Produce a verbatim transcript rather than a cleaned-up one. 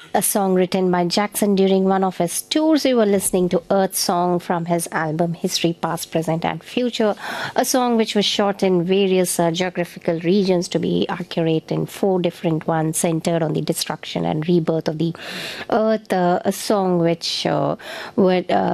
a song written by Jackson during one of his tours. We were listening to Earth Song from his album History, Past, Present, and Future, a song which was shot in various uh, geographical regions, to be accurate, in four different ones, centered on the destruction and rebirth of the Earth. Uh, a song which uh, would uh,